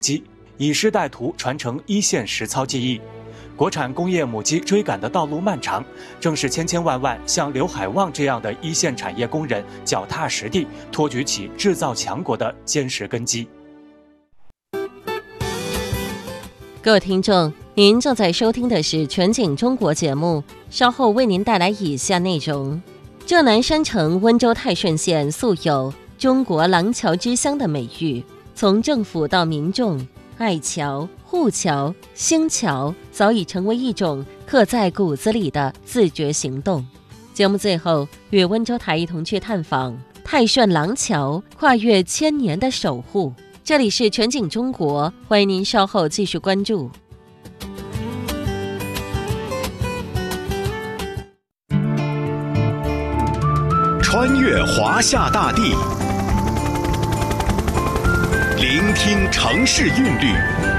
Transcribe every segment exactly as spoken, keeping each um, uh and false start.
机，以师带徒传承一线实操技艺。国产工业母机追赶的道路漫长，正是千千万万像刘海旺这样的一线产业工人脚踏实地，托举起制造强国的坚实根基。 各位听众，您正在收听的是全景中国节目，稍后为您带来以下内容。浙南山城温州泰顺县素有中国廊桥之乡的美誉，从政府到民众，爱桥、护桥、兴桥早已成为一种刻在骨子里的自觉行动。节目最后，与温州台一同去探访泰顺廊桥，跨越千年的守护。这里是全景中国，欢迎您稍后继续关注。 穿越华夏大地，聆听城市韵律，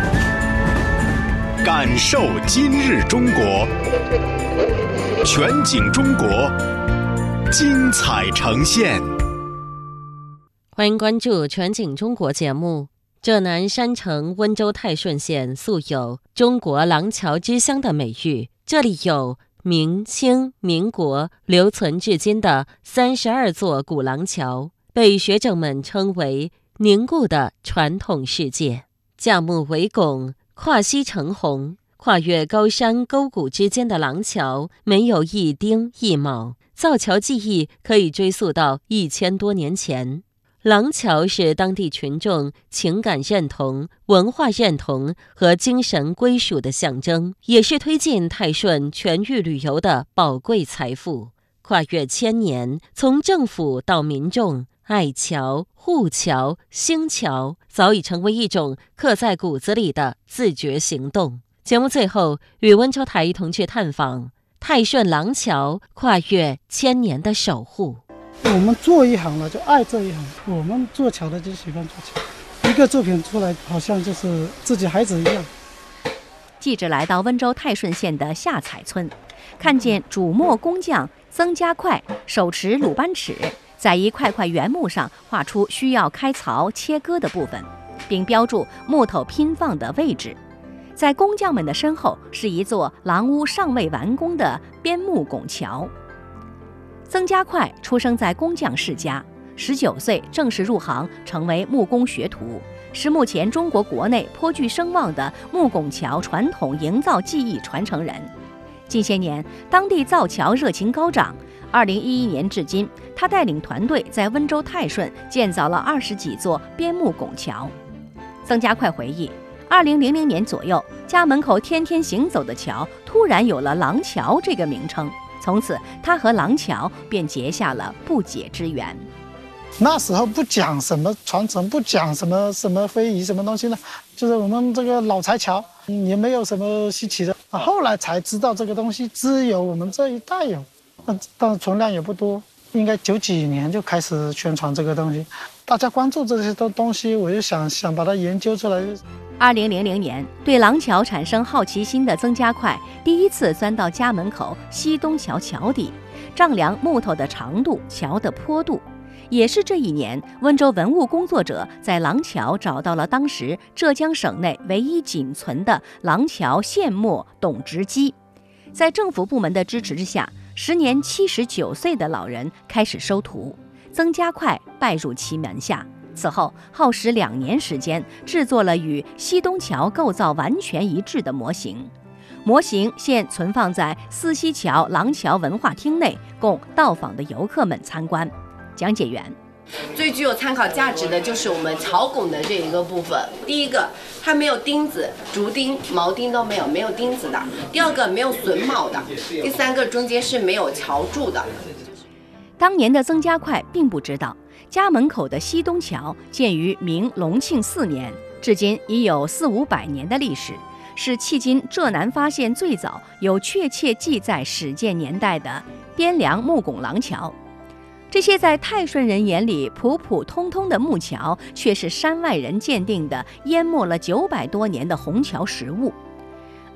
感受今日中国。全景中国，精彩呈现。 欢迎关注全景中国节目。浙南山城温州泰顺县素有中国廊桥之乡的美誉，这里有明清民国留存至今的三十二座古廊桥，被学者们称为凝固的传统世界。架木为拱，跨溪成洪，跨越高山沟谷之间的廊桥没有一丁一卯，造桥技艺可以追溯到一千多年前。廊桥是当地群众情感认同、文化认同和精神归属的象征，也是推进泰顺全域旅游的宝贵财富。跨越千年，从政府到民众，爱桥、护桥、兴桥早已成为一种刻在骨子里的自觉行动。节目最后，与温州台一同去探访泰顺廊桥，跨越千年的守护。 我们做一行了就爱这一行，我们做桥的就喜欢做桥，一个作品出来好像就是自己孩子一样。 记者来到温州泰顺县的下彩村，看见主墨工匠曾家快手持鲁班尺，在一块块原木上画出需要开槽切割的部分，并标注木头拼放的位置。在工匠们的身后是一座廊屋尚未完工的边木拱桥。曾家快出生在工匠世家，十九岁正式入行，成为木工学徒，是目前中国国内颇具声望的木拱桥传统营造技艺传承人。近些年，当地造桥热情高涨。二零一一年至今，他带领团队在温州泰顺建造了二十几座边木拱桥。曾家快回忆，二零零零年左右，家门口天天行走的桥突然有了廊桥这个名称。从此，他和廊桥便结下了不解之缘。 那时候不讲什么传承，不讲什么什么非遗什么东西呢，就是我们这个老柴桥也没有什么稀奇的。后来才知道这个东西只有我们这一代有，但但存量也不多。应该九几年就开始宣传这个东西，大家关注这些东东西，我就想想把它研究出来。 二零零零年，对廊桥产生好奇心的曾家快第一次钻到家门口西东桥桥底，丈量木头的长度、桥的坡度。也是这一年，温州文物工作者在廊桥找到了当时浙江省内唯一仅存的廊桥现墨董直基。在政府部门的支持之下，时年七十九岁的老人开始收徒，曾家快拜入其门下。此后耗时两年时间，制作了与西东桥构造完全一致的模型。模型现存放在四溪桥廊桥文化厅内，供到访的游客们参观。讲解员： 最具有参考价值的就是我们桥拱的这一个部分。第一个，它没有钉子，竹钉、毛钉都没有，没有钉子的。第二个，没有榫卯的。第三个，中间是没有桥柱的。 当年的曾家快并不知道，家门口的西东桥建于明隆庆四年，至今已有四五百年的历史，是迄今浙南发现最早有确切记载始建年代的边梁木拱廊桥。这些在泰顺人眼里普普通通的木桥，却是山外人鉴定的淹没了九百多年的虹桥实物。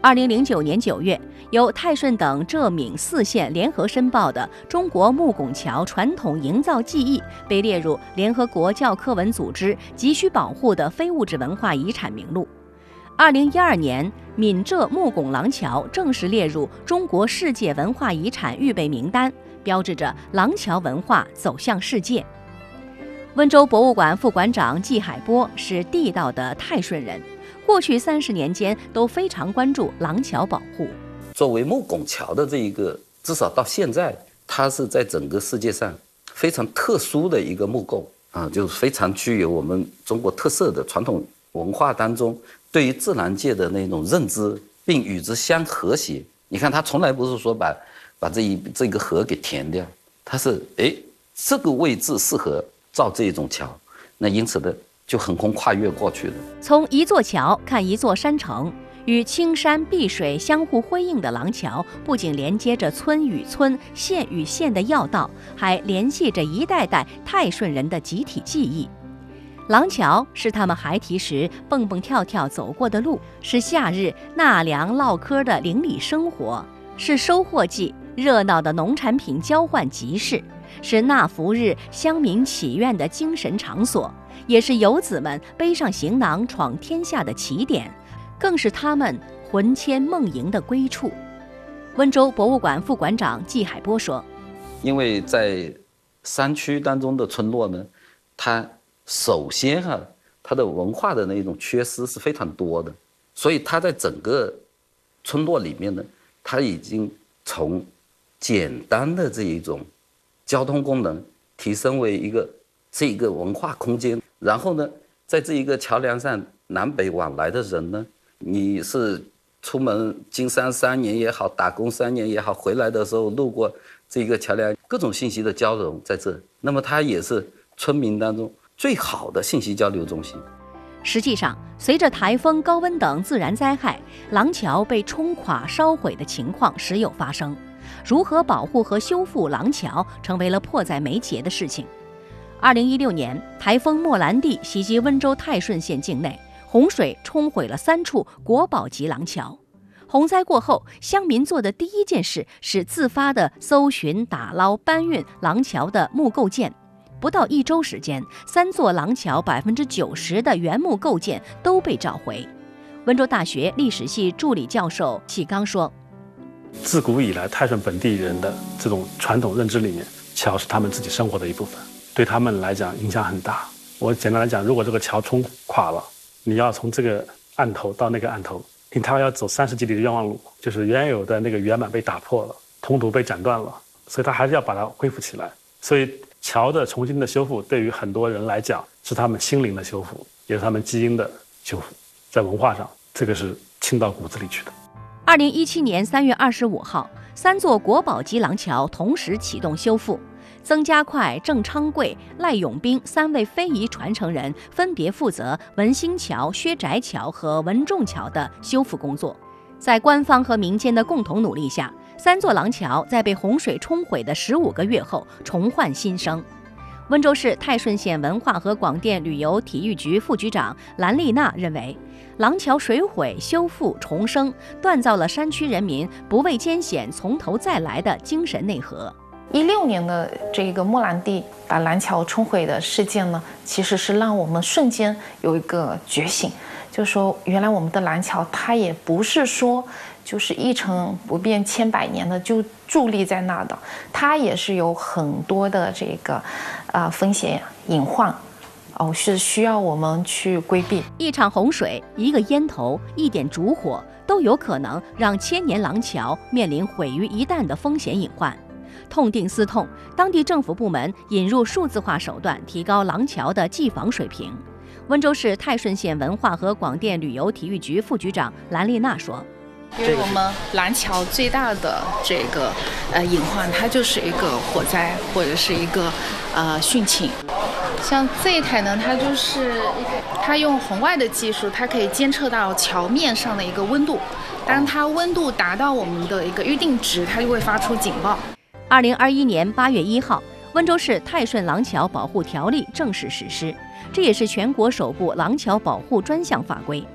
二零零九年九月，由泰顺等浙闽四县联合申报的中国木拱桥传统营造技艺被列入联合国教科文组织急需保护的非物质文化遗产名录。二零一二年，闽浙木拱廊桥正式列入中国世界文化遗产预备名单，标志着廊桥文化走向世界。温州博物馆副馆长季海波是地道的泰顺人，过去三十年间都非常关注廊桥保护。 作为木拱桥的这一个，至少到现在，它是在整个世界上非常特殊的一个木构啊，就是非常具有我们中国特色的传统文化当中对于自然界的那种认知，并与之相和谐。你看，它从来不是说把把这一这个河给填掉，它是哎这个位置适合造这种桥，那因此的就横空跨越过去了。 从一座桥看一座山城，与青山碧水相互辉映的廊桥，不仅连接着村与村、县与县的要道，还联系着一代代泰顺人的集体记忆。廊桥是他们孩提时蹦蹦跳跳走过的路，是夏日纳凉唠嗑的邻里生活，是收获季热闹的农产品交换集市，是纳福日乡民祈愿的精神场所，也是游子们背上行囊闯天下的起点，更是他们魂牵梦萦的归处。温州博物馆副馆长季海波说：“ 因为在山区当中的村落呢，它首先哈、啊，它的文化的那种缺失是非常多的，所以它在整个村落里面呢，它已经从简单的这一种交通功能提升为一个这一个文化空间。然后呢，在这一个桥梁上南北往来的人呢，你是出门经商三年也好，打工三年也好，回来的时候路过这个桥梁，各种信息的交融在这，那么它也是村民当中最好的信息交流中心。 实际上，随着台风、高温等自然灾害，廊桥被冲垮、烧毁的情况时有发生。如何保护和修复廊桥，成为了迫在眉睫的事情。二零一六年，台风莫兰蒂袭击温州泰顺县境内，洪水冲毁了三处国宝级廊桥。洪灾过后，乡民做的第一件事是自发地搜寻、打捞、搬运廊桥的木构件。不到一周时间，三座廊桥百分之九十的原木构件都被找回。温州大学历史系助理教授启刚说：“ 自古以来，泰顺本地人的这种传统认知里面，桥是他们自己生活的一部分，对他们来讲影响很大。我简单来讲，如果这个桥冲垮了，你要从这个岸头到那个岸头，你他要走三十几里的冤枉路，就是原有的那个圆满被打破了，通途被斩断了，所以他还是要把它恢复起来。所以桥的重新的修复，对于很多人来讲，是他们心灵的修复，也是他们基因的修复。在文化上，这个是沁到骨子里去的。” 二零一七年三月二十五号，三座国宝级廊桥同时启动修复。曾家快、郑昌贵、赖永斌三位非遗传承人分别负责文兴桥、薛宅桥和文仲桥的修复工作。在官方和民间的共同努力下，三座廊桥在被洪水冲毁的十五个月后重焕新生。温州市泰顺县文化和广电旅游体育局副局长兰丽娜认为，廊桥水毁、修复、重生，锻造了山区人民不畏艰险、从头再来的精神内核。 一六年的这个莫兰蒂把廊桥冲毁的事件呢，其实是让我们瞬间有一个觉醒，就是说原来我们的廊桥它也不是说就是一成不变千百年的就伫立在那的，它也是有很多的这个呃风险隐患哦，是需要我们去规避。 一场洪水、一个烟头、一点烛火，都有可能让千年廊桥面临毁于一旦的风险隐患。痛定思痛，当地政府部门引入数字化手段，提高廊桥的技防水平。温州市泰顺县文化和广电旅游体育局副局长兰丽娜说：“ 因为我们廊桥最大的这个呃隐患，它就是一个火灾或者是一个呃汛情。像这一台呢，它就是它用红外的技术，它可以监测到桥面上的一个温度，当它温度达到我们的一个预定值，它就会发出警报。” 二零二一年八月一号，温州市泰顺廊桥保护条例正式实施，这也是全国首部廊桥保护专项法规。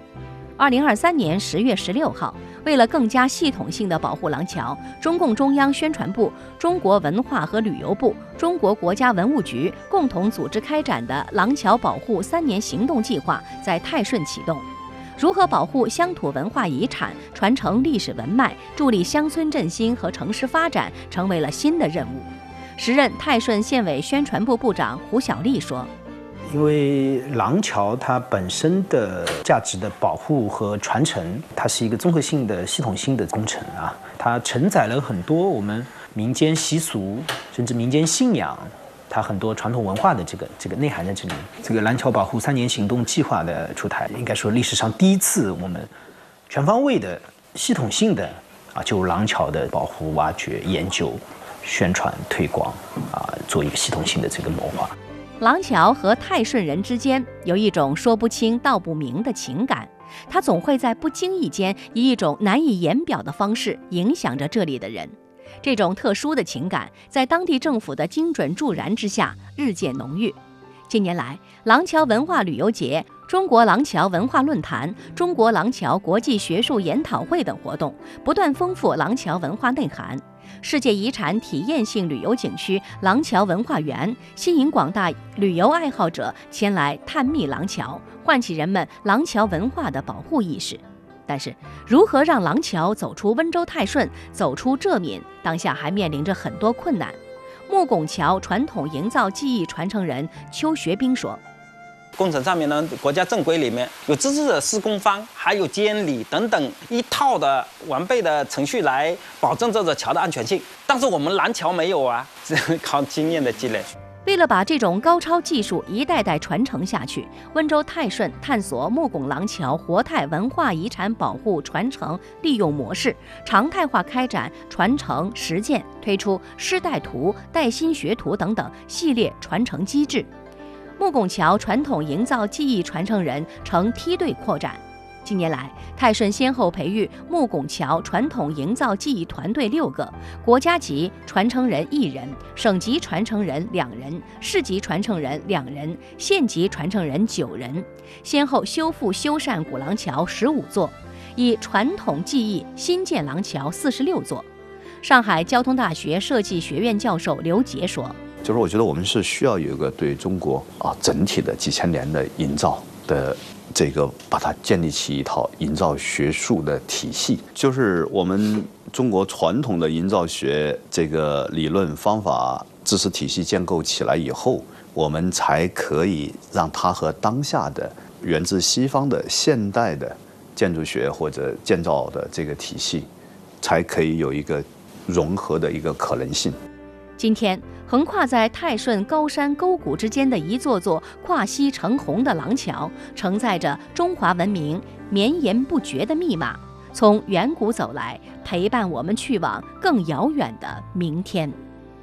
二零二三年十月十六号，为了更加系统性地保护廊桥，中共中央宣传部、中国文化和旅游部、中国国家文物局共同组织开展的廊桥保护三年行动计划在泰顺启动。如何保护乡土文化遗产、传承历史文脉、助力乡村振兴和城市发展，成为了新的任务。时任泰顺县委宣传部部长胡小丽说：“ 因为廊桥它本身的价值的保护和传承，它是一个综合性的、系统性的工程啊，它承载了很多我们民间习俗，甚至民间信仰。”它很多传统文化的这个这个内涵在这里。这个廊桥保护三年行动计划的出台，应该说历史上第一次我们全方位的、系统性的啊，就廊桥的保护、挖掘、研究、宣传、推广啊，做一个系统性的这个谋划。 廊桥和泰顺人之间有一种说不清道不明的情感，它总会在不经意间以一种难以言表的方式影响着这里的人。这种特殊的情感在当地政府的精准助燃之下日渐浓郁。近年来，廊桥文化旅游节、中国廊桥文化论坛、中国廊桥国际学术研讨会等活动不断丰富廊桥文化内涵。世界遗产体验性旅游景区廊桥文化园吸引广大旅游爱好者前来探秘廊桥，唤起人们廊桥文化的保护意识。但是，如何让廊桥走出温州泰顺，走出浙闽，当下还面临着很多困难。木拱桥传统营造技艺传承人邱学兵说：“ 工程上面呢，国家正规里面有资质的施工方，还有监理等等一套的完备的程序来保证这座桥的安全性。但是我们廊桥没有啊，只能靠经验的积累。” 为了把这种高超技术一代代传承下去，温州泰顺探索木拱廊桥活态文化遗产保护传承利用模式，常态化开展传承实践，推出师带图、带薪学徒等等系列传承机制。木拱桥传统营造技艺传承人呈梯队扩展。近年来，泰顺先后培育木拱桥传统营造技艺团队六个，国家级传承人一人，省级传承人两人，市级传承人两人，县级传承人九人，先后修复修缮古廊桥十五座，以传统技艺新建廊桥四十六座。上海交通大学设计学院教授刘杰说：“ 就是我觉得我们是需要有一个对中国啊整体的几千年的营造的。”这个把它建立起一套营造学术的体系，就是我们中国传统的营造学这个理论方法知识体系建构起来以后，我们才可以让它和当下的源自西方的现代的建筑学或者建造的这个体系，才可以有一个融合的一个可能性。 今天，横跨在泰顺高山沟谷之间的一座座跨溪成虹的廊桥，承载着中华文明绵延不绝的密码，从远古走来，陪伴我们去往更遥远的明天。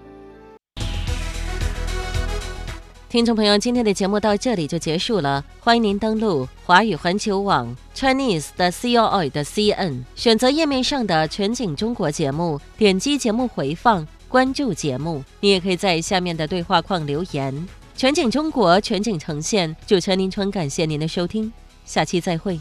听众朋友，今天的节目到这里就结束了，欢迎您登录华语环球网 Chinese 的 C O I 的 C N， 选择页面上的全景中国节目，点击节目回放。关注节目，你也可以在下面的对话框留言。全景中国，全景呈现，主持人林春感谢您的收听，下期再会。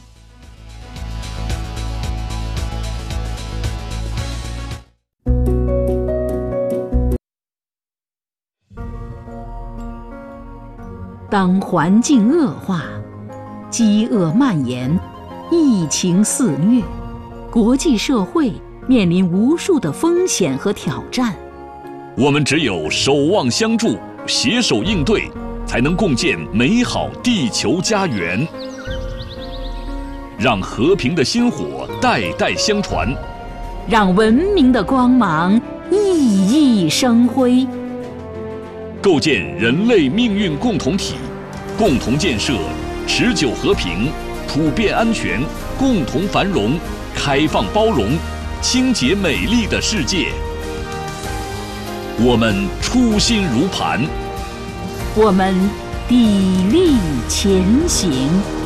当环境恶化，饥饿蔓延，疫情肆虐，国际社会面临无数的风险和挑战。 我们只有守望相助，携手应对，才能共建美好地球家园。让和平的薪火代代相传， 让文明的光芒熠熠生辉。 构建人类命运共同体，共同建设持久和平、普遍安全、共同繁荣、开放包容、清洁美丽的世界。我们初心如磐， 我们砥砺前行。